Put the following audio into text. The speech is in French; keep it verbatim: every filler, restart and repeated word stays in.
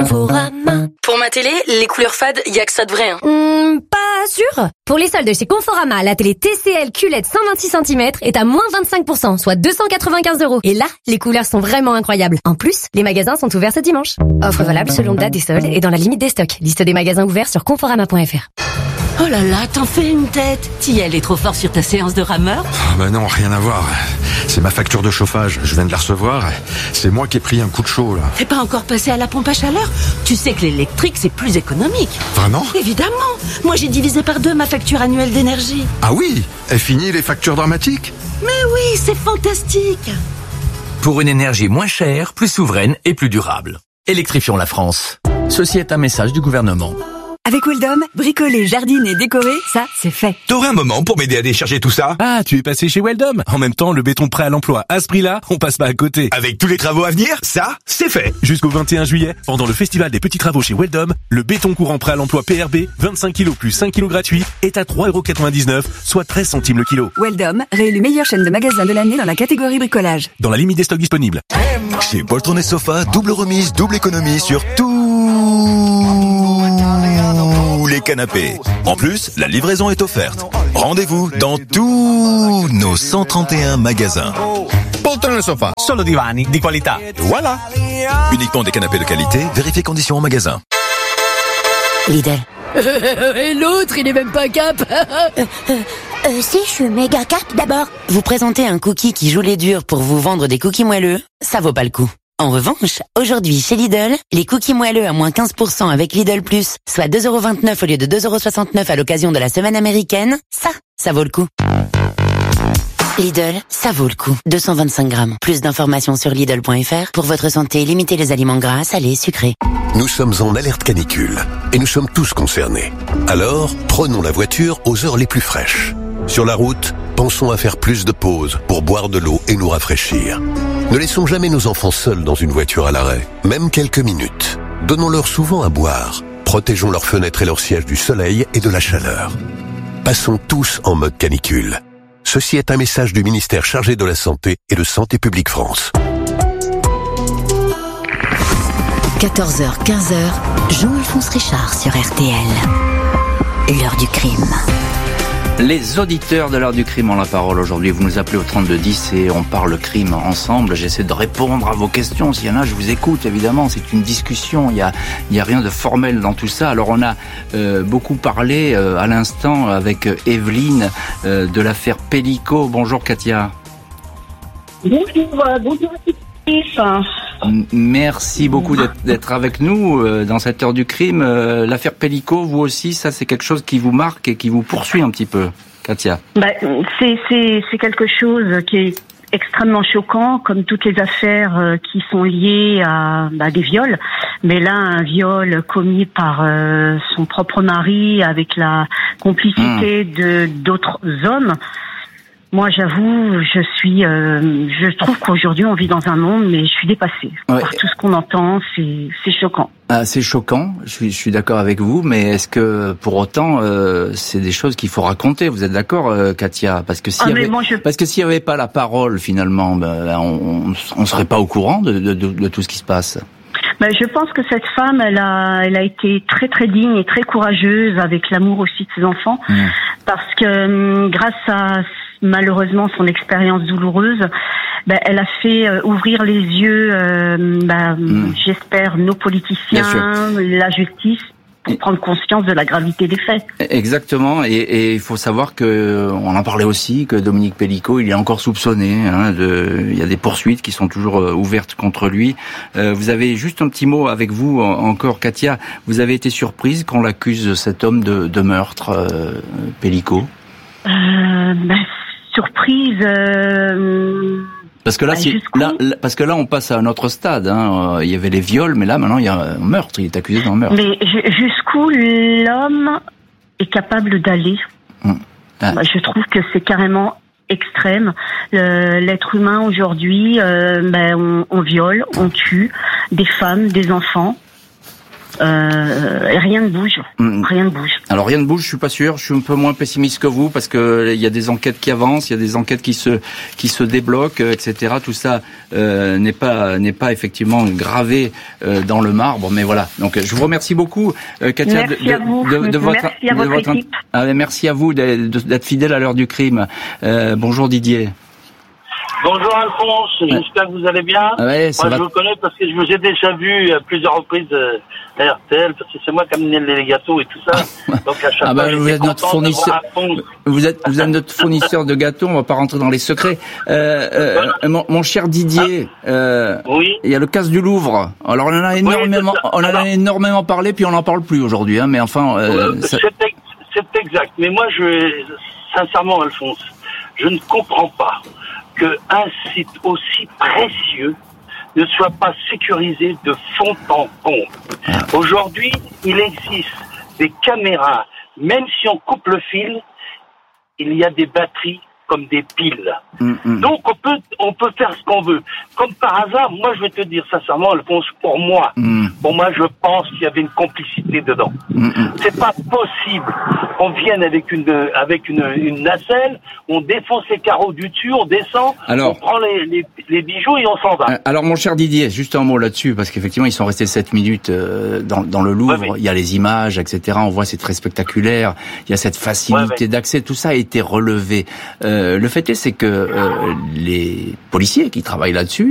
Conforama. Pour ma télé, les couleurs fades, y a que ça de vrai. Hein. Mmh, pas sûr. Pour les soldes chez Conforama, la télé T C L Q L E D cent vingt-six centimètres est à moins vingt-cinq pour cent, soit deux cent quatre-vingt-quinze euros. Et là, les couleurs sont vraiment incroyables. En plus, les magasins sont ouverts ce dimanche. Offre valable selon date des soldes et dans la limite des stocks. Liste des magasins ouverts sur conforama point f r. Oh là là, t'en fais une tête. Tiel est trop fort sur ta séance de rameur. Oh bah non, rien à voir. C'est ma facture de chauffage, je viens de la recevoir. C'est moi qui ai pris un coup de chaud là. T'es pas encore passé à la pompe à chaleur? Tu sais que l'électrique c'est plus économique. Vraiment? Évidemment. Moi j'ai divisé par deux ma facture annuelle d'énergie. Ah oui? Est fini les factures dramatiques? Mais oui, c'est fantastique. Pour une énergie moins chère, plus souveraine et plus durable. Électrifions la France. Ceci est un message du gouvernement. Avec Weldom, bricoler, jardiner, décorer, ça, c'est fait. T'aurais un moment pour m'aider à décharger tout ça? Ah, tu es passé chez Weldom. En même temps, le béton prêt à l'emploi, à ce prix-là, on passe pas à côté. Avec tous les travaux à venir, ça, c'est fait. Jusqu'au vingt et un juillet, pendant le festival des petits travaux chez Weldom, le béton courant prêt à l'emploi P R B, vingt-cinq kilos plus cinq kilos gratuits, est à trois euros quatre-vingt-dix-neuf, soit treize centimes le kilo. Weldom, réélu meilleure chaîne de magasins de l'année dans la catégorie bricolage. Dans la limite des stocks disponibles. Chez Poltron et Sofa, double remise, double économie sur tous les canapés. En plus, la livraison est offerte. Rendez-vous dans tous nos cent trente et un magasins. Poltron et Sofa, solo divani di qualità. Voilà. Uniquement des canapés de qualité, vérifiez conditions en magasin. Lidl. Et l'autre, il est même pas cap. euh, euh, euh, si, je suis méga cap d'abord. Vous présentez un cookie qui joue les durs pour vous vendre des cookies moelleux, ça vaut pas le coup. En revanche, aujourd'hui chez Lidl, les cookies moelleux à moins quinze pour cent avec Lidl Plus, soit deux euros vingt-neuf au lieu de deux euros soixante-neuf à l'occasion de la semaine américaine, ça, ça vaut le coup. Lidl, ça vaut le coup. deux cent vingt-cinq grammes. Plus d'informations sur Lidl point f r. Pour votre santé, limitez les aliments gras, salés, sucrés. Nous sommes en alerte canicule et nous sommes tous concernés. Alors, prenons la voiture aux heures les plus fraîches. Sur la route, pensons à faire plus de pauses pour boire de l'eau et nous rafraîchir. Ne laissons jamais nos enfants seuls dans une voiture à l'arrêt, même quelques minutes. Donnons-leur souvent à boire. Protégeons leurs fenêtres et leurs sièges du soleil et de la chaleur. Passons tous en mode canicule. Ceci est un message du ministère chargé de la Santé et de Santé publique France. quatorze heures quinze, Jean-Alphonse Richard sur R T L. L'heure du crime. Les auditeurs de l'heure du crime ont la parole aujourd'hui. Vous nous appelez au trente-deux dix et on parle crime ensemble. J'essaie de répondre à vos questions. S'il y en a, je vous écoute, évidemment. C'est une discussion. Il y a, il y a rien de formel dans tout ça. Alors, on a euh, beaucoup parlé euh, à l'instant avec Evelyne euh, de l'affaire Pellico. Bonjour, Katia. Bonjour, euh, bonjour à tous. Merci beaucoup d'être, d'être avec nous euh, dans cette heure du crime. Euh, l'affaire Pellico, vous aussi, ça c'est quelque chose qui vous marque et qui vous poursuit un petit peu, Katia. Bah, c'est, c'est, c'est quelque chose qui est extrêmement choquant, comme toutes les affaires euh, qui sont liées à bah, des viols. Mais là, un viol commis par euh, son propre mari avec la complicité mmh. de d'autres hommes. Moi, j'avoue, je suis, euh, je trouve qu'aujourd'hui on vit dans un monde, mais je suis dépassée ouais. par tout ce qu'on entend. C'est, c'est choquant. Ah, c'est choquant. Je suis, je suis d'accord avec vous, mais est-ce que pour autant, euh, c'est des choses qu'il faut raconter? Vous êtes d'accord, euh, Katia? Parce que s'il ah, y avait, moi, je... parce que s'il y avait pas la parole, finalement, ben, on, on serait pas au courant de, de, de, de tout ce qui se passe. Ben, je pense que cette femme, elle a, elle a été très très digne et très courageuse avec l'amour aussi de ses enfants, mmh. parce que grâce à malheureusement son expérience douloureuse, ben, elle a fait euh, ouvrir les yeux, euh, ben, mmh. j'espère, nos politiciens, la justice, pour prendre conscience de la gravité des faits. Exactement, et, et il faut savoir que, on en parlait aussi, que Dominique Pellico, il est encore soupçonné, hein, de, il y a des poursuites qui sont toujours ouvertes contre lui. Euh, vous avez juste un petit mot avec vous encore, Katia. Vous avez été surprise quand on l'accuse, cet homme, de, de meurtre, euh, Pellico? Euh, ben, surprise. Euh... Parce que là, bah, c'est, là, parce que là, on passe à un autre stade. Hein. Il y avait les viols, mais là, maintenant, il y a un meurtre. Il est accusé d'un meurtre. Mais jusqu'où l'homme est capable d'aller? Hum. Ah. Bah, je trouve que c'est carrément extrême. Le, l'être humain aujourd'hui, euh, ben, on, on viole, on tue des femmes, des enfants. Euh, et rien ne bouge. Mmh. Rien ne bouge. Alors rien ne bouge, je suis pas sûr. Je suis un peu moins pessimiste que vous parce que il y a des enquêtes qui avancent, il y a des enquêtes qui se qui se débloquent, et cetera. Tout ça euh, n'est pas n'est pas effectivement gravé euh, dans le marbre, mais voilà. Donc je vous remercie beaucoup, euh, Katia, merci de, à vous. de, de, de votre merci à de votre votre équipe. ah, merci à vous d'être, d'être fidèle à l'heure du crime. Euh, bonjour Didier. Bonjour Alphonse, j'espère que vous allez bien. Ouais, moi va... je vous connais parce que je vous ai déjà vu à plusieurs reprises euh, à R T L, parce que c'est moi qui ai amené les gâteaux et tout ça. Donc à chaque ah bah, fois, vous êtes notre fournisseur. Vous êtes vous êtes notre fournisseur de gâteaux. On va pas rentrer dans les secrets. Euh, euh, voilà. mon, mon cher Didier, euh, oui. il y a le casse du Louvre. Alors on en a énormément, oui, on en a énormément parlé, puis on n'en parle plus aujourd'hui. Hein, mais enfin, euh, ça... c'est, ex- c'est exact. Mais moi, je sincèrement, Alphonse, je ne comprends pas qu'un site aussi précieux ne soit pas sécurisé de fond en comble. Aujourd'hui, il existe des caméras, même si on coupe le fil, il y a des batteries comme des piles. Mm-hmm. Donc on peut on peut faire ce qu'on veut. Comme par hasard, moi je vais te dire sincèrement, Alphonse, pour moi, mm. pour moi je pense qu'il y avait une complicité dedans. Mm-hmm. C'est pas possible qu'on vienne avec une avec une, une nacelle, on défonce les carreaux du dessus, on descend, alors, on prend les, les, les bijoux et on s'en va. Alors mon cher Didier, juste un mot là-dessus, parce qu'effectivement ils sont restés sept minutes euh, dans, dans le Louvre, ouais, ouais. Il y a les images, et cetera. On voit c'est très spectaculaire, il y a cette facilité ouais, ouais. d'accès, tout ça a été relevé. Euh, le fait est, c'est que euh, les policiers qui travaillent là-dessus,